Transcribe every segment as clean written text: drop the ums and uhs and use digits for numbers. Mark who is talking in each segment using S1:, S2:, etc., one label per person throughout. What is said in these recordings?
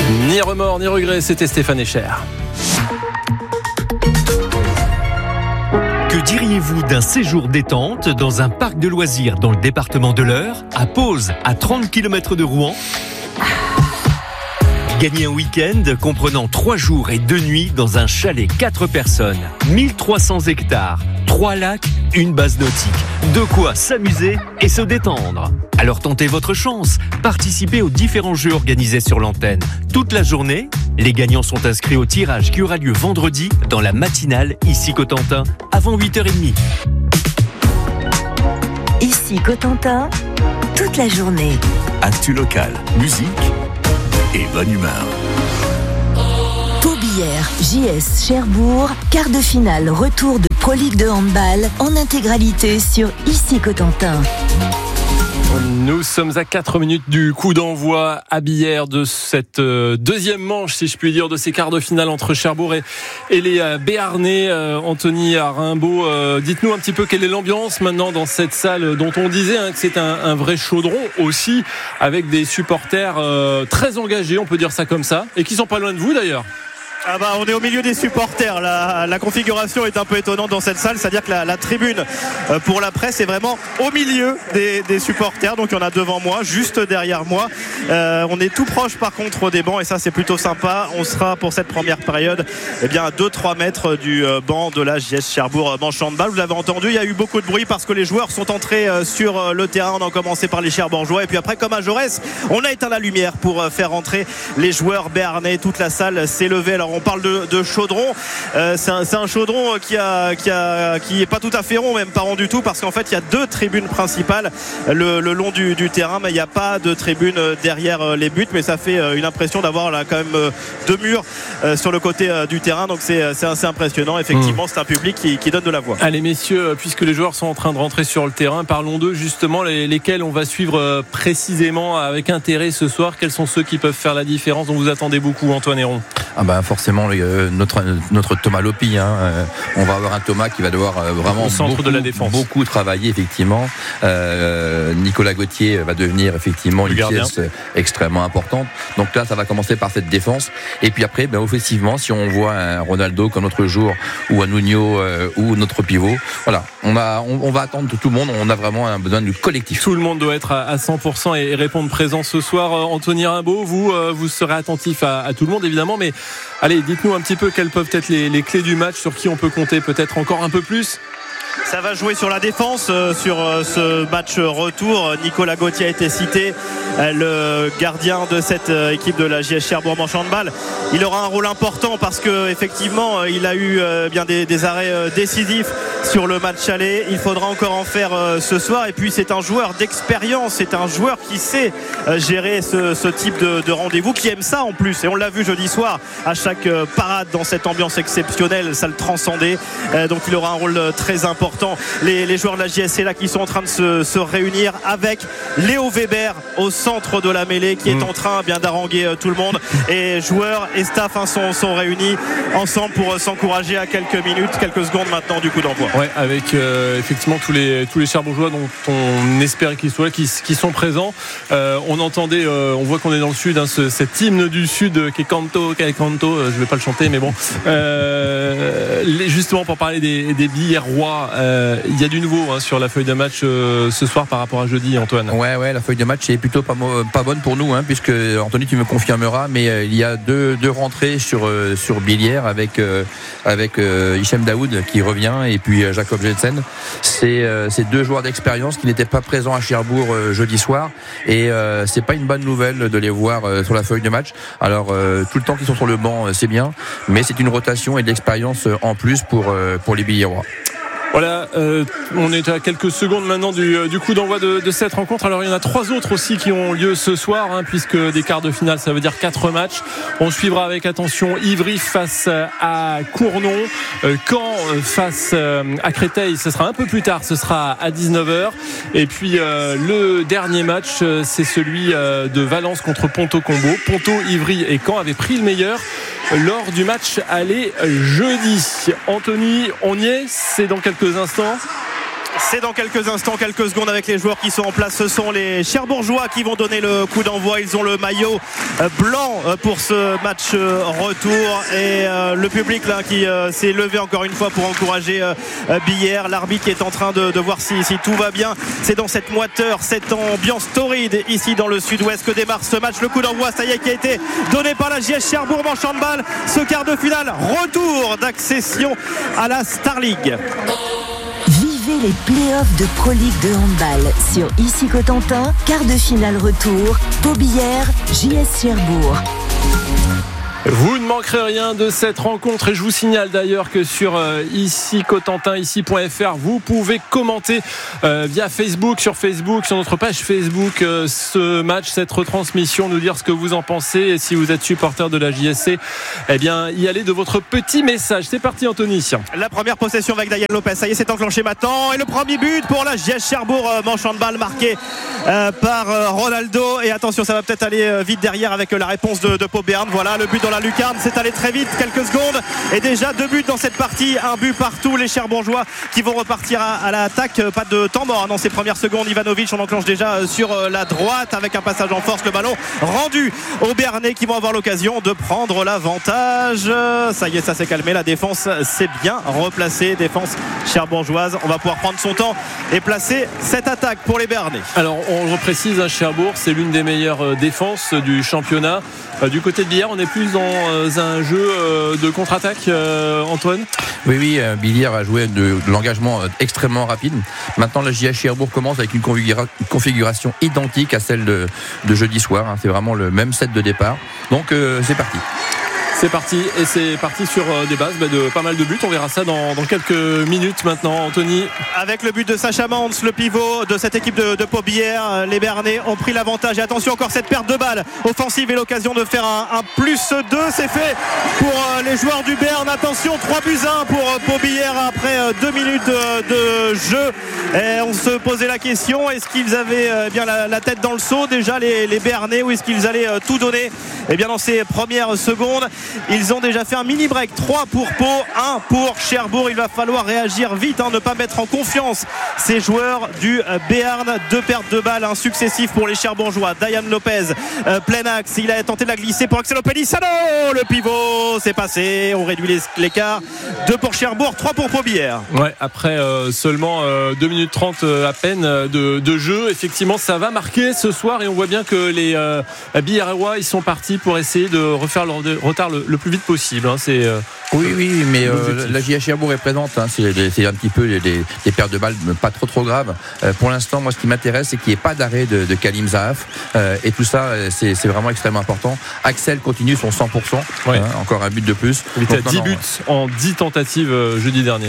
S1: Ni remords, ni regrets, c'était Stéphane Echer.
S2: Que diriez-vous d'un séjour détente dans un parc de loisirs dans le département de l'Eure, à Pose, à 30 km de Rouen? Gagnez un week-end comprenant 3 jours et 2 nuits dans un chalet 4 personnes, 1300 hectares, 3 lacs, une base nautique. De quoi s'amuser et se détendre. Alors tentez votre chance, participez aux différents jeux organisés sur l'antenne. Toute la journée, les gagnants sont inscrits au tirage qui aura lieu vendredi dans la matinale ici Cotentin, avant 8h30.
S3: Ici Cotentin, toute la journée.
S4: Actu local, musique et bonne humeur.
S3: Tourbière, JS Cherbourg, quart de finale retour de Pro League de handball en intégralité sur Ici Cotentin.
S1: Nous sommes à 4 minutes du coup d'envoi à Billère de cette deuxième manche, si je puis dire, de ces quarts de finale entre Cherbourg et les Béarnais. Anthony Rimbaud, dites-nous un petit peu quelle est l'ambiance maintenant dans cette salle dont on disait que c'est un vrai chaudron aussi, avec des supporters très engagés, on peut dire ça comme ça, et qui sont pas loin de vous d'ailleurs.
S5: On est au milieu des supporters. La configuration est un peu étonnante dans cette salle, c'est-à-dire que la tribune pour la presse est vraiment au milieu des supporters. Donc il y en a devant moi, juste derrière moi. On est tout proche par contre des bancs et ça c'est plutôt sympa. On sera pour cette première période à 2-3 mètres du banc de la JS Cherbourg manche handball. Vous l'avez entendu, il y a eu beaucoup de bruit parce que les joueurs sont entrés sur le terrain. On a commencé par les Cherbourgeois et puis après, comme à Jaurès, on a éteint la lumière pour faire rentrer les joueurs béarnais. Toute la salle s'est levée. Alors on parle de chaudron, c'est un chaudron qui est pas tout à fait rond, même pas rond du tout, parce qu'en fait il y a 2 tribunes principales le long du terrain, mais il n'y a pas de tribune derrière les buts, mais ça fait une impression d'avoir là quand même 2 murs sur le côté du terrain, donc c'est assez impressionnant. Effectivement, c'est un public qui donne de la voix.
S1: Allez messieurs, puisque les joueurs sont en train de rentrer sur le terrain, parlons d'eux justement, lesquels on va suivre précisément avec intérêt ce soir. Quels sont ceux qui peuvent faire la différence, dont vous attendez beaucoup, Antoine Héron?
S6: Forcément notre Thomas Lopi, on va avoir un Thomas qui va devoir vraiment
S1: au centre de la défense
S6: beaucoup travailler effectivement. Nicolas Gauthier va devenir effectivement une pièce extrêmement importante, donc là ça va commencer par cette défense et puis après offensivement, si on voit un Ronaldo comme l'autre jour ou un Nuno ou notre pivot, voilà, on va attendre tout le monde. On a vraiment un besoin du collectif.
S1: Tout le monde doit être à 100% et répondre présent ce soir. Anthony Rimbaud, vous serez attentif à tout le monde évidemment, mais allez, dites-nous un petit peu quelles peuvent être les clés du match, sur qui on peut compter peut-être encore un peu plus.
S5: Ça va jouer sur la défense, sur ce match retour. Nicolas Gauthier a été cité, le gardien de cette équipe de la JS Cherbourg manche handball. Il aura un rôle important parce que effectivement, il a eu des arrêts décisifs sur le match aller. Il faudra encore en faire ce soir. Et puis c'est un joueur d'expérience, c'est un joueur qui sait gérer ce type de rendez-vous, qui aime ça en plus. Et on l'a vu jeudi soir à chaque parade dans cette ambiance exceptionnelle, ça le transcendait. Donc il aura un rôle très important. Les joueurs de la JSC là qui sont en train de se réunir avec Léo Weber au centre de la mêlée, qui est en train d'haranguer tout le monde, et joueurs et staff sont réunis ensemble pour s'encourager à quelques secondes maintenant du coup d'envoi.
S1: Ouais, avec effectivement tous les Cherbourgeois dont on espère qu'ils soient là, qui sont présents. On entendait, on voit qu'on est dans le sud, cet hymne du sud qui est Canto, je vais pas le chanter mais bon, justement pour parler des Billérois. Il y a du nouveau sur la feuille de match ce soir par rapport à jeudi, Antoine.
S6: Ouais, la feuille de match est plutôt pas bonne pour nous, puisque Anthony, tu me confirmeras, mais il y a deux rentrées sur Billière avec Hichem Daoud qui revient et puis Jacob Jensen. C'est 2 joueurs d'expérience qui n'étaient pas présents à Cherbourg jeudi soir, et c'est pas une bonne nouvelle de les voir sur la feuille de match. Alors tout le temps qu'ils sont sur le banc, c'est bien, mais c'est une rotation et de l'expérience en plus pour les Billérois.
S1: Voilà, on est à quelques secondes maintenant du coup d'envoi de cette rencontre. Alors il y en a 3 autres aussi qui ont lieu ce soir, puisque des quarts de finale, ça veut dire 4 matchs. On suivra avec attention Ivry face à Cournon, Caen face à Créteil, ce sera un peu plus tard, ce sera à 19h. Et puis le dernier match, c'est celui de Valence contre Ponto-Combo. Ponto, Ivry et Caen avaient pris le meilleur lors du match aller jeudi. Anthony, on y est, c'est dans quelques instants.
S5: C'est dans quelques instants, quelques secondes avec les joueurs qui sont en place. Ce sont les Cherbourgeois qui vont donner le coup d'envoi. Ils ont le maillot blanc pour ce match retour. Et le public là qui s'est levé encore une fois pour encourager Billère. L'arbitre qui est en train de voir si tout va bien. C'est dans cette moiteur, cette ambiance torride ici dans le sud-ouest que démarre ce match. Le coup d'envoi, ça y est, qui a été donné par la JS Cherbourg Manche Handball. Ce quart de finale, retour d'accession à la Star League.
S3: Vivez les playoffs de Pro League de handball sur ICI Cotentin, quart de finale retour, Pau-Billère, JS Cherbourg.
S1: Vous ne manquerez rien de cette rencontre et je vous signale d'ailleurs que sur ICI Cotentin, ICI.fr, vous pouvez commenter via Facebook, sur notre page Facebook, ce match, cette retransmission, nous dire ce que vous en pensez et si vous êtes supporter de la JSC, eh bien y allez de votre petit message. C'est parti Anthony.
S5: La première possession avec Diane Lopez, ça y est, c'est enclenché maintenant et le premier but pour la JS Cherbourg Manche Handball marqué par Ronaldo et attention, ça va peut-être aller vite derrière avec la réponse de Pau Béarn. Voilà le but dans la lucarne, c'est allé très vite, quelques secondes et déjà 2 buts dans cette partie, un but partout. Les Cherbourgeois qui vont repartir à l'attaque, pas de temps mort dans ces premières secondes. Ivanovic, on enclenche déjà sur la droite avec un passage en force, le ballon rendu aux Béarnais qui vont avoir l'occasion de prendre l'avantage. Ça y est, ça s'est calmé, la défense s'est bien replacée, défense cherbourgeoise. On va pouvoir prendre son temps et placer cette attaque pour les Béarnais.
S1: Alors on le reprécise, Cherbourg, c'est l'une des meilleures défenses du championnat. Du côté de Billère, on est plus dans un jeu de contre-attaque, Antoine.
S6: Oui, Billère a joué de l'engagement extrêmement rapide. Maintenant, la JS Cherbourg commence avec une configuration identique à celle de jeudi soir. C'est vraiment le même set de départ. Donc, c'est parti.
S1: C'est parti et c'est parti sur des bases de pas mal de buts. On verra ça dans quelques minutes maintenant, Anthony.
S5: Avec le but de Sacha Mans, le pivot de cette équipe de Pau-Billère, les Béarnais ont pris l'avantage. Et attention, encore cette perte de balle offensive et l'occasion de faire un +2. C'est fait pour les joueurs du Béarn. Attention, 3-1 pour Pau-Billère après 2 minutes de jeu. Et on se posait la question, est-ce qu'ils avaient bien la tête dans le seau déjà les Béarnais, ou est-ce qu'ils allaient tout donner? Et bien dans ces premières secondes, ils ont déjà fait un mini break. 3 pour Pau, 1 pour Cherbourg. Il va falloir réagir vite, ne pas mettre en confiance ces joueurs du Béarn. 2 pertes de balles successives pour les Cherbourgeois. Diane Lopez, plein axe, il a tenté de la glisser pour Axel Pelissano. Le pivot, c'est passé, on réduit l'écart. 2 pour Cherbourg, 3 pour Pau-Billère.
S1: Ouais, après seulement 2 minutes 30 à peine de jeu, effectivement ça va marquer ce soir et on voit bien que les Billarois ils sont partis pour essayer de refaire leur retard le plus vite possible.
S6: Oui, mais la JS Cherbourg est présente. C'est un petit peu des pertes de balles pas trop graves. Pour l'instant, moi, ce qui m'intéresse, c'est qu'il n'y ait pas d'arrêt de Kalim Zaaf. Et tout ça, c'est vraiment extrêmement important. Axel continue son 100%. Ouais. Encore un but de plus.
S1: Il était à 10 buts en 10 tentatives jeudi dernier.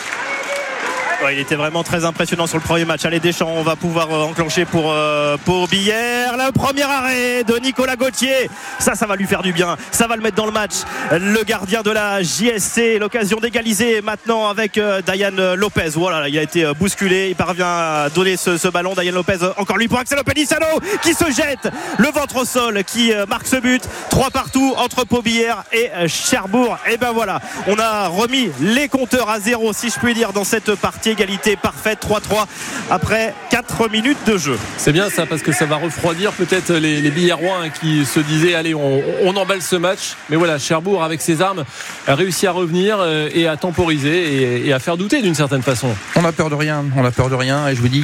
S5: Il était vraiment très impressionnant sur le premier match. Allez, Deschamps, on va pouvoir enclencher pour Pau-Billère. Le premier arrêt de Nicolas Gauthier. Ça va lui faire du bien. Ça va le mettre dans le match. Le gardien de la JSC. L'occasion d'égaliser maintenant avec Diane Lopez. Voilà, il a été bousculé. Il parvient à donner ce ballon. Diane Lopez, encore lui pour Axel Pelissano qui se jette le ventre au sol, qui marque ce but. 3 partout entre Pau-Billère et Cherbourg. Et ben voilà, on a remis les compteurs à 0, si je puis dire, dans cette partie. Égalité parfaite, 3-3 après 4 minutes de jeu.
S1: C'est bien ça, parce que ça va refroidir peut-être les Billarois qui se disaient allez, on emballe ce match. Mais voilà, Cherbourg avec ses armes a réussi à revenir et à temporiser et à faire douter d'une certaine façon.
S6: On n'a peur de rien et je vous dis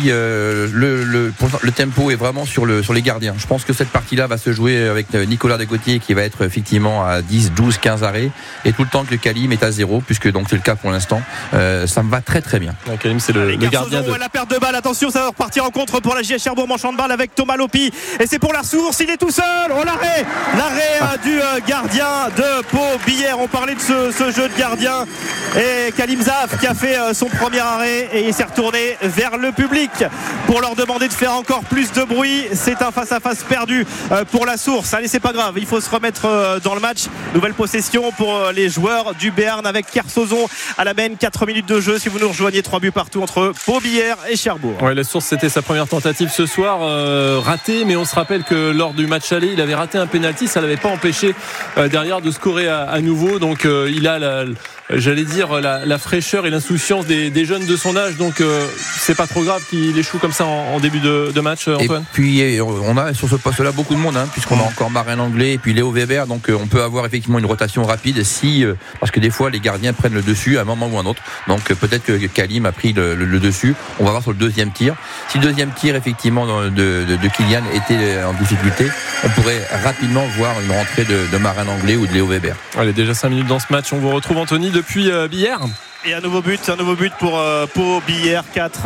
S6: le tempo est vraiment sur les gardiens. Je pense que cette partie-là va se jouer avec Nicolas Gauthier qui va être effectivement à 10, 12, 15 arrêts et tout le temps que Kalim est à 0, puisque donc c'est le cas pour l'instant. Ça me va très très bien.
S1: Kalim, c'est le gardien de...
S5: La perte de balle, attention, ça va repartir en contre pour la JS Cherbourg Manche Handball avec Thomas Lopi et c'est pour la source, il est tout seul. L'arrêt du gardien de Pau-Billère. On parlait de ce jeu de gardien et Kalim Zaaf qui a fait son premier arrêt et il s'est retourné vers le public pour leur demander de faire encore plus de bruit. C'est un face-à-face perdu pour la source. Allez, c'est pas grave, il faut se remettre dans le match. Nouvelle possession pour les joueurs du Béarn avec Kersozon à la main. 4 minutes de jeu, si vous nous rejoignez, 3 buts partout entre Pau-Billère et Cherbourg.
S1: Ouais, la source, c'était sa première tentative ce soir, ratée, mais on se rappelle que lors du match aller, il avait raté un pénalty, ça l'avait pas empêché derrière de scorer à nouveau. Donc il a j'allais dire, la fraîcheur et l'insouciance des jeunes de son âge. Donc c'est pas trop grave qu'il échoue comme ça en début de match, Antoine.
S6: Et puis on a sur ce poste-là beaucoup de monde, puisqu'on a encore Marin Langlais et puis Léo Weber. Donc on peut avoir effectivement une rotation rapide parce que des fois les gardiens prennent le dessus à un moment ou à un autre. Donc peut-être que Kalim a pris le dessus. On va voir sur le deuxième tir. Si le deuxième tir effectivement de Kylian était en difficulté, on pourrait rapidement voir une rentrée de Marin Langlais ou de Léo Weber.
S1: Allez, déjà 5 minutes dans ce match. On vous retrouve, Anthony, depuis Billère.
S5: Et un nouveau but pour Pau Billère,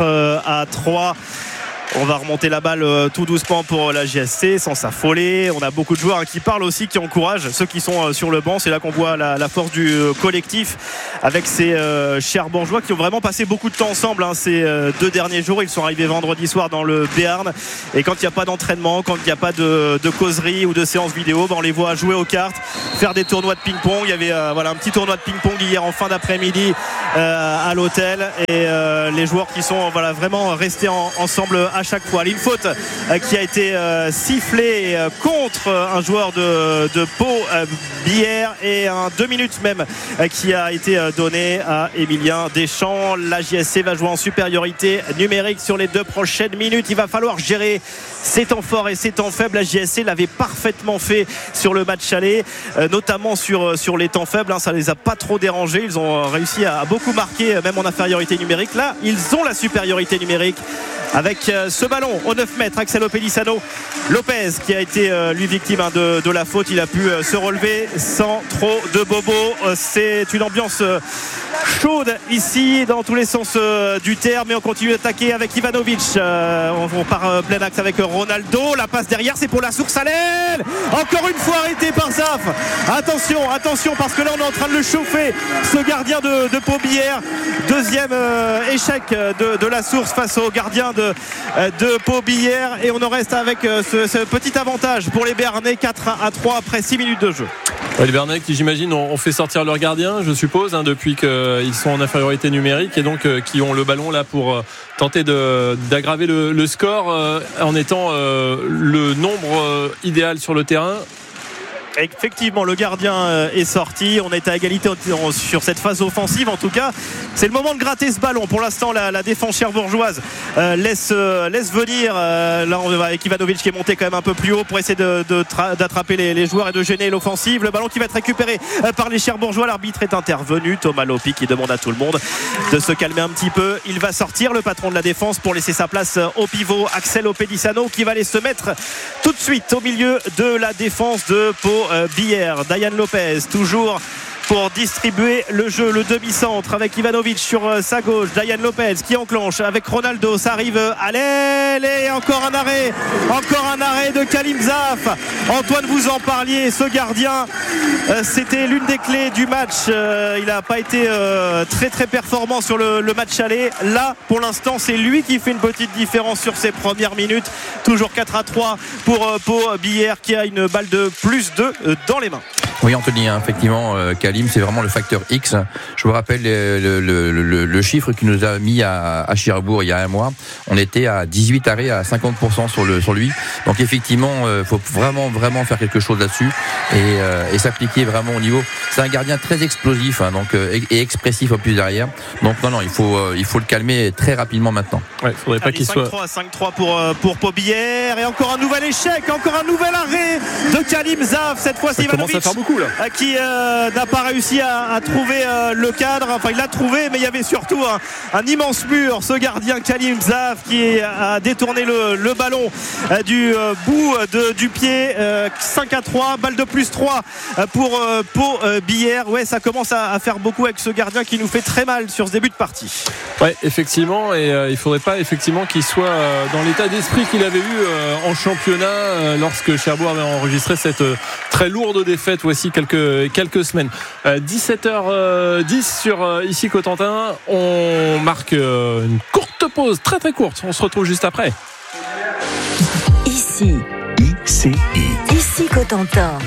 S5: 4-3. On va remonter la balle tout doucement pour la JSC sans s'affoler. On a beaucoup de joueurs qui parlent aussi, qui encouragent ceux qui sont sur le banc. C'est là qu'on voit la force du collectif avec ces Cherbourgeois qui ont vraiment passé beaucoup de temps ensemble ces 2 derniers jours. Ils sont arrivés vendredi soir dans le Béarn, et quand il n'y a pas d'entraînement, quand il n'y a pas de causerie ou de séance vidéo, on les voit jouer aux cartes, faire des tournois de ping-pong. Il y avait un petit tournoi de ping-pong hier en fin d'après-midi à l'hôtel, et les joueurs qui sont vraiment restés ensemble à chaque fois. Une faute qui a été sifflée contre un joueur de Pau Billère, et un 2 minutes même qui a été donné à Emilien Deschamps. La JSC va jouer en supériorité numérique sur les 2 prochaines minutes. Il va falloir gérer ses temps forts et ses temps faibles. La JSC l'avait parfaitement fait sur le match aller, notamment sur les temps faibles. Ça les a pas trop dérangés. Ils ont réussi à beaucoup marquer, même en infériorité numérique. Là, ils ont la supériorité numérique avec ce ballon au 9 mètres. Axel Opelissano Lopez qui a été lui victime de la faute. Il a pu se relever sans trop de bobos. C'est une ambiance chaude ici dans tous les sens du terme, mais on continue d'attaquer avec Ivanovic. On part plein axe avec Ronaldo. La passe derrière, c'est pour la source à l'aile. Encore une fois arrêté par Zaf. Attention, parce que là on est en train de le chauffer, ce gardien de Pau Billère. Deuxième échec de la source face au gardien de Pau Billère, et on en reste avec ce petit avantage pour les Béarnais, 4-3 après 6 minutes de jeu.
S1: Les Béarnais qui, j'imagine, ont fait sortir leur gardien, je suppose, depuis qu'ils sont en infériorité numérique, et donc qui ont le ballon là pour tenter d'aggraver le score en étant le nombre idéal sur le terrain.
S5: Effectivement, le gardien est sorti. On est à égalité sur cette phase offensive. En tout cas, c'est le moment de gratter ce ballon. Pour l'instant, la défense cherbourgeoise laisse venir. Là, on va avec Ivanovic qui est monté quand même un peu plus haut pour essayer d'attraper les joueurs et de gêner l'offensive. Le ballon qui va être récupéré par les Cherbourgeois. L'arbitre est intervenu, Thomas Lopi, qui demande à tout le monde de se calmer un petit peu. Il va sortir, le patron de la défense, pour laisser sa place au pivot, Axel Opelissano, qui va aller se mettre tout de suite au milieu de la défense de Pau Billère. Dayan Lopez toujours pour distribuer le jeu, le demi-centre avec Ivanovic sur sa gauche. Dayan Lopez qui enclenche avec Ronaldo, ça arrive à l'aile, et encore un arrêt de Kalim Zaf. Antoine, vous en parliez, ce gardien, c'était l'une des clés du match. Il n'a pas été très très performant sur le match aller. Là, pour l'instant, c'est lui qui fait une petite différence sur ses premières minutes. Toujours 4-3 pour Pau Billère, qui a une balle de plus 2 dans les mains.
S6: Oui, Anthony, effectivement, Kalim, c'est vraiment le facteur X. Je vous rappelle le chiffre qu'il nous a mis à Cherbourg il y a un mois. On était à 18 arrêts à 50% sur lui. Donc effectivement, faut vraiment faire quelque chose là-dessus et s'appliquer vraiment au niveau. C'est un gardien très explosif, et expressif au plus derrière. Donc non, il faut le calmer très rapidement maintenant.
S1: Ouais, faudrait pas qu'il soit
S5: 5-3 pour Pau Billère, et encore un nouvel échec, encore un nouvel arrêt de Kalim Zaf. Cette fois, c'est Ivanovic qui n'a pas réussi à trouver le cadre. Enfin, il l'a trouvé, mais il y avait surtout un immense mur. Ce gardien Kalim Zaf qui a détourné le ballon du bout du pied. 5-3, balle de plus 3 pour Pau Billère. Ouais, ça commence à faire beaucoup avec ce gardien qui nous fait très mal sur ce début de partie.
S1: Ouais, effectivement, et il faudrait pas effectivement qu'il soit dans l'état d'esprit qu'il avait eu en championnat lorsque Cherbourg avait enregistré cette très lourde défaite voici quelques semaines. 17h10 sur ici Cotentin. On marque une courte pause, très très courte. On se retrouve juste après.
S3: Ici Cotentin.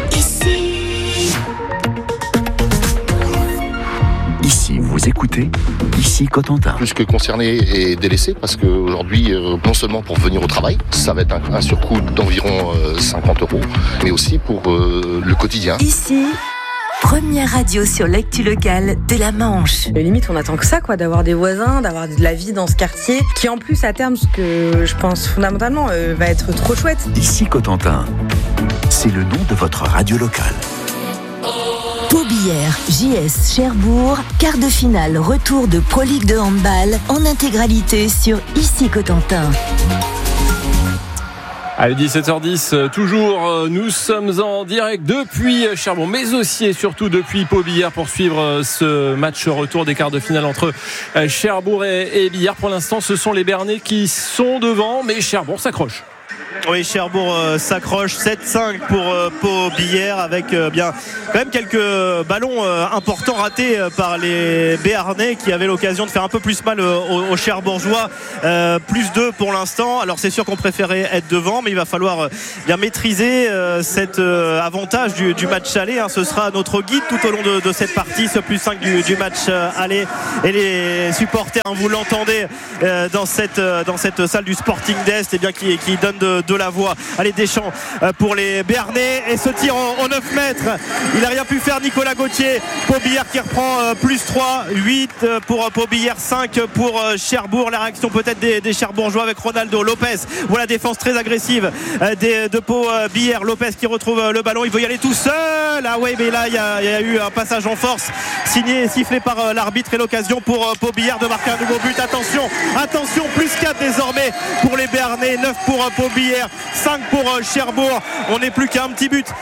S4: Ici, vous écoutez Ici Cotentin.
S7: Plus que concerné et délaissé, parce qu'aujourd'hui, non seulement pour venir au travail, ça va être un surcoût d'environ 50 €, mais aussi pour le quotidien.
S3: Ici Première radio sur l'actu locale de la Manche.
S8: Limite, on attend que ça, quoi, d'avoir des voisins, d'avoir de la vie dans ce quartier, qui en plus, à terme, ce que je pense fondamentalement, va être trop chouette.
S4: Ici Cotentin, c'est le nom de votre radio locale.
S3: Beaubière, JS Cherbourg, quart de finale retour de Pro League de handball en intégralité sur Ici Cotentin.
S1: Allez, 17h10, toujours, nous sommes en direct depuis Cherbourg, mais aussi et surtout depuis Pau-Billard pour suivre ce match retour des quarts de finale entre Cherbourg et Billard. Pour l'instant, ce sont les Bernais qui sont devant, mais Cherbourg s'accroche.
S5: Oui, Cherbourg s'accroche 7-5 pour Pau-Billard avec bien quand même quelques ballons importants ratés par les Béarnais qui avaient l'occasion de faire un peu plus mal aux Cherbourgeois. Plus 2 pour l'instant. Alors c'est sûr qu'on préférait être devant, mais il va falloir bien maîtriser cet avantage du match aller. Ce sera notre guide tout au long de cette partie, ce plus 5 du match aller. Et les supporters, vous l'entendez dans cette salle du Sporting d'Est, bien qui donne de la voix. Allez, Deschamps pour les Béarnais et ce tir en 9 mètres. Il n'a rien pu faire Nicolas Gauthier. Pau-Billard qui reprend plus 3, 8 pour Pau-Billard, 5 pour Cherbourg. La réaction peut-être des Cherbourgeois avec Ronaldo Lopez. Voilà, défense très agressive de Pau-Billard. Lopez qui retrouve le ballon. Il veut y aller tout seul. Ah ouais, mais là il y a eu un passage en force signé et sifflé par l'arbitre et l'occasion pour Pau-Billard de marquer un nouveau but. Attention, plus 4 désormais pour les Béarnais, 9 pour Pau-Billard, 5 pour Cherbourg. On n'est plus qu'à un petit but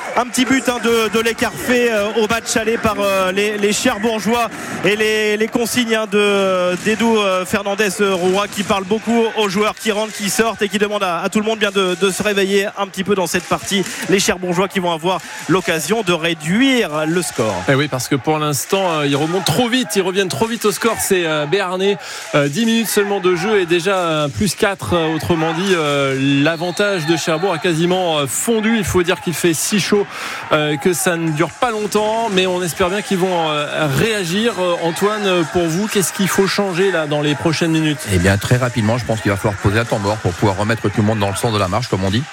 S5: de l'écart fait au match aller par les Cherbourgeois et les consignes d'Edou Fernandez-Roy qui parle beaucoup aux joueurs qui rentrent, qui sortent et qui demandent à tout le monde bien de se réveiller un petit peu dans cette partie. Les Cherbourgeois qui vont avoir l'occasion de réduire le score.
S1: Et oui, parce que pour l'instant ils reviennent trop vite au score, c'est Béarnais. 10 minutes seulement de jeu et déjà plus 4, autrement dit l'avantage de Cherbourg a quasiment fondu. Il faut dire qu'il fait si chaud que ça ne dure pas longtemps, mais on espère bien qu'ils vont réagir. Antoine, pour vous, qu'est-ce qu'il faut changer là dans les prochaines minutes?
S6: Eh bien, très rapidement, je pense qu'il va falloir poser un temps mort pour pouvoir remettre tout le monde dans le sens de la marche, comme on dit.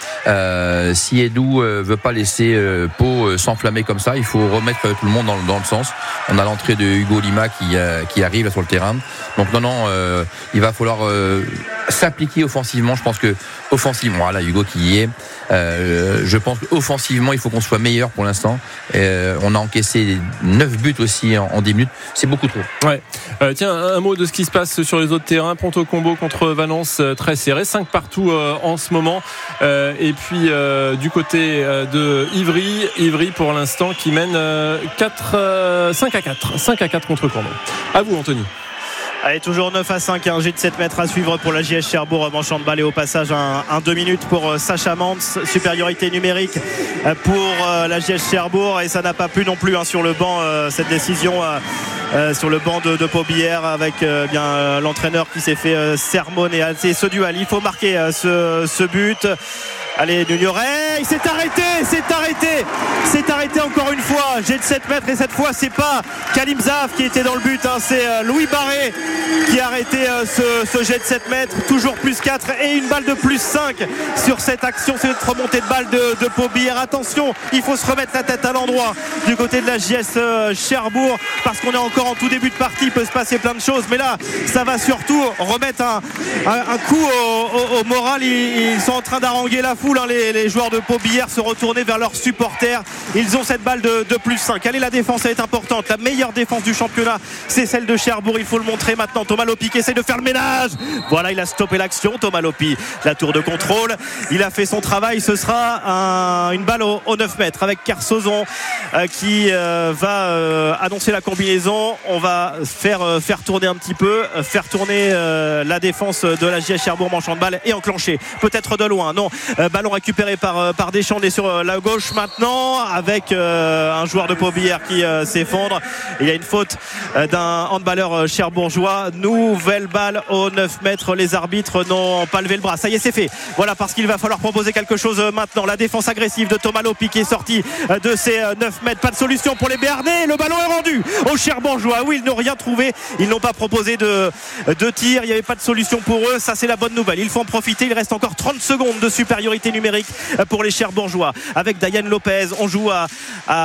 S6: Si Edou veut pas laisser Pau s'enflammer comme ça, il faut remettre tout le monde dans le sens. On a l'entrée de Hugo Lima qui arrive là sur le terrain. Donc non, il va falloir s'appliquer offensivement. Je pense que offensivement, voilà, Hugo qui y est. Je pense qu'offensivement, il faut qu'on soit meilleur pour l'instant. On a encaissé 9 buts aussi en 10 minutes. C'est beaucoup trop.
S1: Ouais. Tiens, un mot de ce qui se passe sur les autres terrains. Ponto Combo contre Valence, très serré. 5 partout en ce moment. Et puis, du côté de Ivry pour l'instant, qui mène 5 à 4 contre Corbeau. À vous, Anthony.
S5: Allez, toujours 9-5, un jet de 7 mètres à suivre pour la JS Cherbourg, manche de balle et au passage un 2 minutes pour Sacha Mans, supériorité numérique pour la JS Cherbourg et ça n'a pas plu non plus sur le banc, cette décision sur le banc de Pau-Billard avec bien l'entraîneur qui s'est fait sermonner. C'est ce duel, il faut marquer ce but. Allez, Nugnoret, il s'est arrêté encore une fois. Jet de 7 mètres et cette fois c'est pas Kalim Zaf qui était dans le but, c'est Louis Barré qui a arrêté ce jet de 7 mètres. Toujours plus 4 et une balle de plus 5 sur cette action, cette remontée de balle de Pau-Billard. Attention, il faut se remettre la tête à l'endroit du côté de la JS Cherbourg parce qu'on est encore en tout début de partie, il peut se passer plein de choses, mais là ça va surtout remettre un coup au moral. Ils sont en train d'haranguer la foule, les joueurs de Pau-Billard se retourner vers leurs supporters. Ils ont cette balle de plus 5. Allez, la défense elle est importante, la meilleure défense du championnat c'est celle de Cherbourg, il faut le montrer maintenant. Thomas Lopi qui essaie de faire le ménage, voilà, il a stoppé l'action. Thomas Lopi, la tour de contrôle, il a fait son travail. Ce sera une balle au 9 mètres avec Carsozon qui va annoncer la combinaison. On va faire tourner un petit peu, faire tourner la défense de la JS Cherbourg, manchant de balle et enclencher peut-être de loin. Non, ballon récupéré par Deschamps. On est sur la gauche maintenant avec un joueur de Pau-Billard qui s'effondre. Il y a une faute d'un handballeur cherbourgeois. Nouvelle balle au 9 mètres. Les arbitres n'ont pas levé le bras. Ça y est, c'est fait. Voilà, parce qu'il va falloir proposer quelque chose maintenant. La défense agressive de Thomas Lopi qui est sorti de ces 9 mètres. Pas de solution pour les Béarnais. Le ballon est rendu aux Cherbourgeois. Oui, ils n'ont rien trouvé. Ils n'ont pas proposé de tir. Il n'y avait pas de solution pour eux. Ça, c'est la bonne nouvelle. Il faut en profiter. Il reste encore 30 secondes de supériorité numérique pour les Cherbourgeois. Avec Diane Lopez, on joue à 2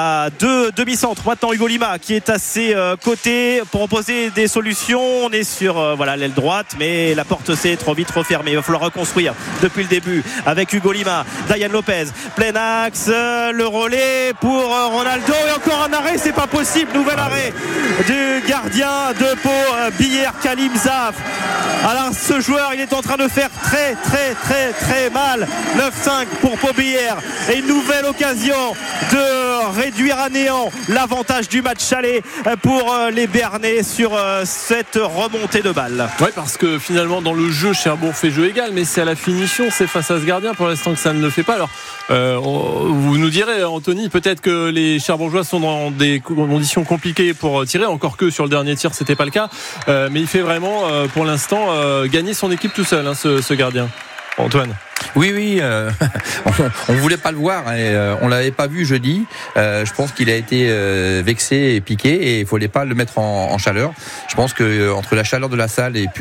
S5: de demi-centre. Maintenant Hugo Lima qui est à ses côtés pour proposer des solutions. On est sur l'aile droite, mais la porte s'est trop vite refermée. Il va falloir reconstruire depuis le début avec Hugo Lima. Dayan Lopez, plein axe, le relais pour Ronaldo et encore un arrêt, c'est pas possible. Nouvel arrêt du gardien de Pau Billère, Kalim Zaf. Alors ce joueur, il est en train de faire très très très très mal. 9-5 pour Pau Billère et une nouvelle occasion de réduire à néant l'avantage du match aller pour les Béarnais sur cette remontée de balle.
S1: Oui, parce que finalement dans le jeu Cherbourg fait jeu égal, mais c'est à la finition, c'est face à ce gardien pour l'instant que ça ne le fait pas. Alors vous nous direz, Anthony, peut-être que les Cherbourgeois sont dans des conditions compliquées pour tirer, encore que sur le dernier tir c'était pas le cas, mais il fait vraiment pour l'instant gagner son équipe tout seul, ce gardien. Antoine.
S6: Oui, on voulait pas le voir, on l'avait pas vu jeudi. Je pense qu'il a été vexé et piqué, et il fallait pas le mettre en chaleur. Je pense que entre la chaleur de la salle et puis